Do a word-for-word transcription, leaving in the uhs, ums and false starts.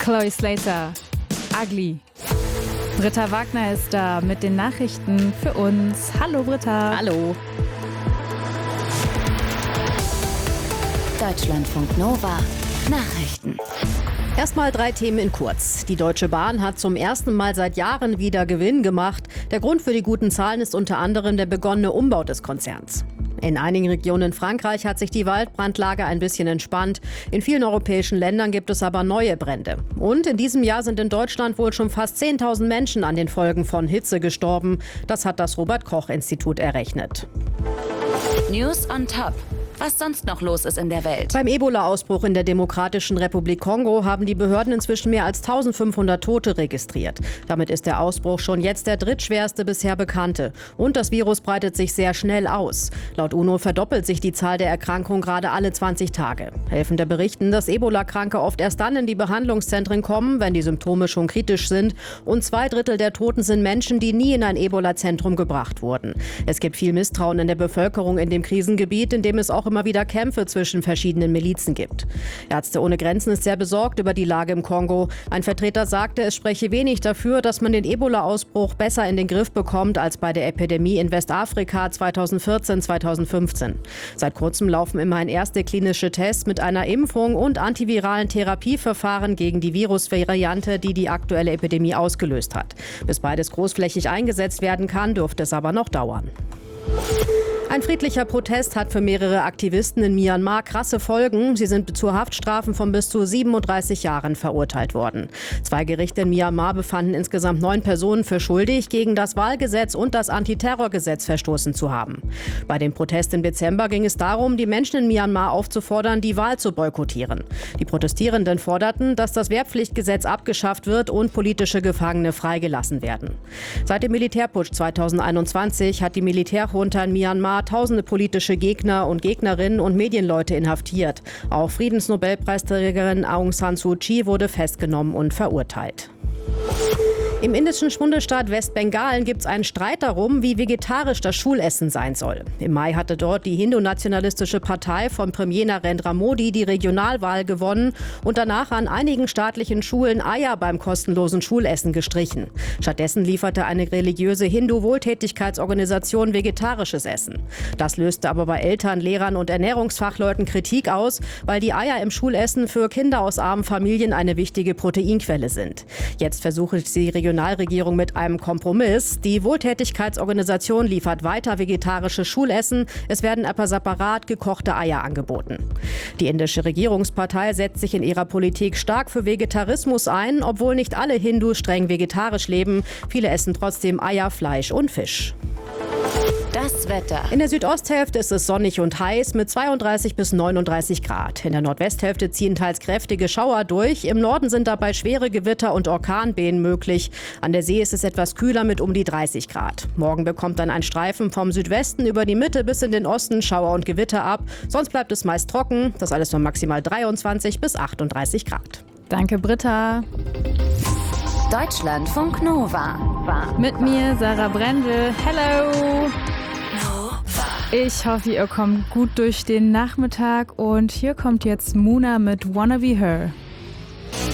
Chloe Slater, Ugly. Britta Wagner ist da mit den Nachrichten für uns. Hallo Britta. Hallo. Deutschlandfunk Nova Nachrichten. Erstmal drei Themen in kurz. Die Deutsche Bahn hat zum ersten Mal seit Jahren wieder Gewinn gemacht. Der Grund für die guten Zahlen ist unter anderem der begonnene Umbau des Konzerns. In einigen Regionen Frankreich hat sich die Waldbrandlage ein bisschen entspannt. In vielen europäischen Ländern gibt es aber neue Brände. Und in diesem Jahr sind in Deutschland wohl schon fast zehntausend Menschen an den Folgen von Hitze gestorben. Das hat das Robert-Koch-Institut errechnet. News on Top. Was sonst noch los ist in der Welt. Beim Ebola-Ausbruch in der Demokratischen Republik Kongo haben die Behörden inzwischen mehr als eintausendfünfhundert Tote registriert. Damit ist der Ausbruch schon jetzt der drittschwerste bisher bekannte. Und das Virus breitet sich sehr schnell aus. Laut UNO verdoppelt sich die Zahl der Erkrankungen gerade alle zwanzig Tage. Helfende berichten, dass Ebola-Kranke oft erst dann in die Behandlungszentren kommen, wenn die Symptome schon kritisch sind. Und zwei Drittel der Toten sind Menschen, die nie in ein Ebola-Zentrum gebracht wurden. Es gibt viel Misstrauen in der Bevölkerung in dem Krisengebiet, in dem es auch immer wieder Kämpfe zwischen verschiedenen Milizen gibt. Ärzte ohne Grenzen ist sehr besorgt über die Lage im Kongo. Ein Vertreter sagte, es spreche wenig dafür, dass man den Ebola-Ausbruch besser in den Griff bekommt als bei der Epidemie in Westafrika zweitausendvierzehn, zweitausendfünfzehn. Seit kurzem laufen immerhin erste klinische Tests mit einer Impfung und antiviralen Therapieverfahren gegen die Virusvariante, die die aktuelle Epidemie ausgelöst hat. Bis beides großflächig eingesetzt werden kann, dürfte es aber noch dauern. Ein friedlicher Protest hat für mehrere Aktivisten in Myanmar krasse Folgen. Sie sind zu Haftstrafen von bis zu siebenunddreißig Jahren verurteilt worden. Zwei Gerichte in Myanmar befanden insgesamt neun Personen für schuldig, gegen das Wahlgesetz und das Antiterrorgesetz verstoßen zu haben. Bei dem Protest im Dezember ging es darum, die Menschen in Myanmar aufzufordern, die Wahl zu boykottieren. Die Protestierenden forderten, dass das Wehrpflichtgesetz abgeschafft wird und politische Gefangene freigelassen werden. Seit dem Militärputsch zweitausendeinundzwanzig hat die Militärjunta in Myanmar tausende politische Gegner und Gegnerinnen und Medienleute inhaftiert. Auch Friedensnobelpreisträgerin Aung San Suu Kyi wurde festgenommen und verurteilt. Im indischen Bundesstaat Westbengalen gibt es einen Streit darum, wie vegetarisch das Schulessen sein soll. Im Mai hatte dort die hindu-nationalistische Partei von Premier Narendra Modi die Regionalwahl gewonnen und danach an einigen staatlichen Schulen Eier beim kostenlosen Schulessen gestrichen. Stattdessen lieferte eine religiöse Hindu-Wohltätigkeitsorganisation vegetarisches Essen. Das löste aber bei Eltern, Lehrern und Ernährungsfachleuten Kritik aus, weil die Eier im Schulessen für Kinder aus armen Familien eine wichtige Proteinquelle sind. Jetzt versucht die Regionalregierung mit einem Kompromiss. Die Wohltätigkeitsorganisation liefert weiter vegetarisches Schulessen. Es werden aber separat gekochte Eier angeboten. Die indische Regierungspartei setzt sich in ihrer Politik stark für Vegetarismus ein, obwohl nicht alle Hindus streng vegetarisch leben. Viele essen trotzdem Eier, Fleisch und Fisch. Das Wetter. In der Südosthälfte ist es sonnig und heiß mit zweiunddreißig bis neununddreißig Grad. In der Nordwesthälfte ziehen teils kräftige Schauer durch. Im Norden sind dabei schwere Gewitter und Orkanböen möglich. An der See ist es etwas kühler mit um die dreißig Grad. Morgen bekommt dann ein Streifen vom Südwesten über die Mitte bis in den Osten Schauer und Gewitter ab. Sonst bleibt es meist trocken. Das alles von maximal dreiundzwanzig bis achtunddreißig Grad. Danke, Britta. Deutschlandfunk Nova. Mit mir, Sarah Brendel. Hello! Ich hoffe, ihr kommt gut durch den Nachmittag und hier kommt jetzt Muna mit Wanna Be Her.